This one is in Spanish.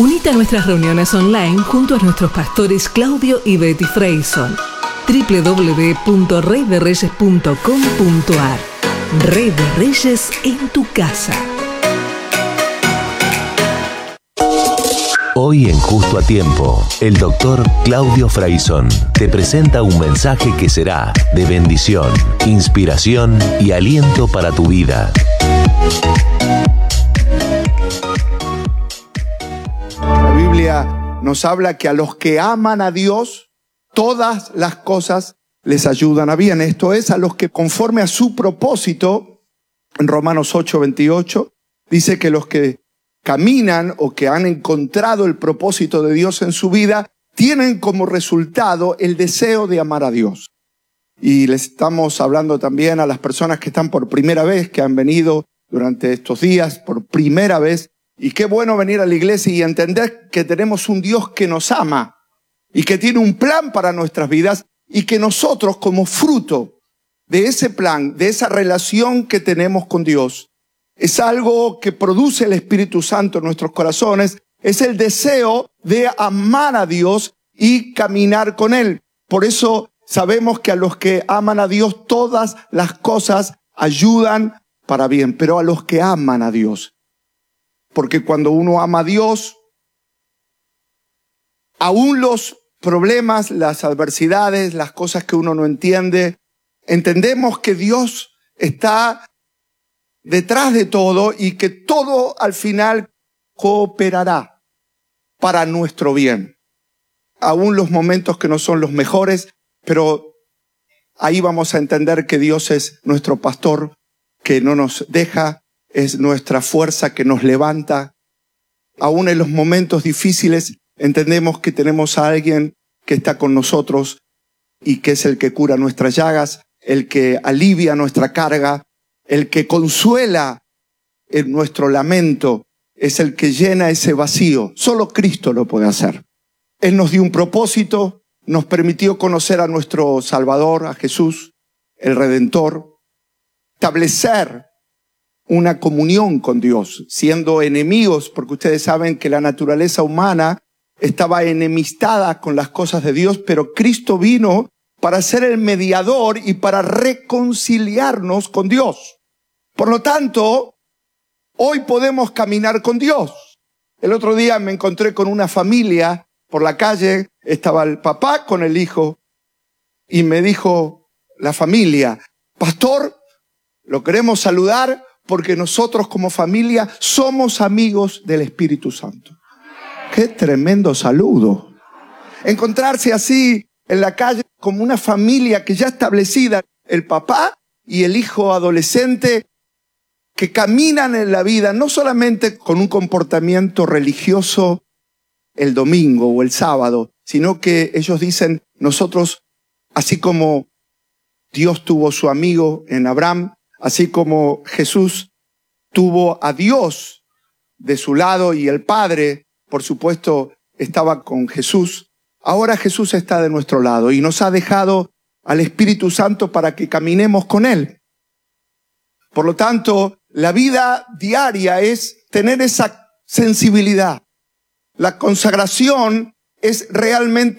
Unite a nuestras reuniones online junto a nuestros pastores Claudio y Betty Freyson. www.reydereyes.com.ar. Rey de Reyes en tu casa. Hoy en Justo a Tiempo, el doctor Claudio Freyson te presenta un mensaje que será de bendición, inspiración y aliento para tu vida. La Biblia nos habla que a los que aman a Dios, todas las cosas les ayudan a bien. Esto es, a los que conforme a su propósito, en Romanos 8:28, dice que los que caminan o que han encontrado el propósito de Dios en su vida, tienen como resultado el deseo de amar a Dios. Y les estamos hablando también a las personas que están por primera vez, que han venido durante estos días por primera vez. Y qué bueno venir a la iglesia y entender que tenemos un Dios que nos ama y que tiene un plan para nuestras vidas y que nosotros, como fruto de ese plan, de esa relación que tenemos con Dios, es algo que produce el Espíritu Santo en nuestros corazones, es el deseo de amar a Dios y caminar con Él. Por eso sabemos que a los que aman a Dios todas las cosas ayudan para bien, pero a los que aman a Dios. Porque cuando uno ama a Dios, aún los problemas, las adversidades, las cosas que uno no entiende, entendemos que Dios está detrás de todo y que todo al final cooperará para nuestro bien. Aún los momentos que no son los mejores, pero ahí vamos a entender que Dios es nuestro pastor, que no nos deja, es nuestra fuerza que nos levanta. Aún en los momentos difíciles entendemos que tenemos a alguien que está con nosotros y que es el que cura nuestras llagas, el que alivia nuestra carga, el que consuela en nuestro lamento, es el que llena ese vacío. Solo Cristo lo puede hacer. Él nos dio un propósito, nos permitió conocer a nuestro Salvador, a Jesús, el Redentor, establecer una comunión con Dios, siendo enemigos, porque ustedes saben que la naturaleza humana estaba enemistada con las cosas de Dios, pero Cristo vino para ser el mediador y para reconciliarnos con Dios. Por lo tanto, hoy podemos caminar con Dios. El otro día me encontré con una familia por la calle, estaba el papá con el hijo, y me dijo la familia: pastor, lo queremos saludar porque nosotros como familia somos amigos del Espíritu Santo. ¡Qué tremendo saludo! Encontrarse así en la calle como una familia que ya establecida, el papá y el hijo adolescente, que caminan en la vida no solamente con un comportamiento religioso el domingo o el sábado, sino que ellos dicen: nosotros, así como Dios tuvo su amigo en Abraham, así como Jesús tuvo a Dios de su lado y el Padre, por supuesto, estaba con Jesús, ahora Jesús está de nuestro lado y nos ha dejado al Espíritu Santo para que caminemos con Él. Por lo tanto, la vida diaria es tener esa sensibilidad. La consagración es realmente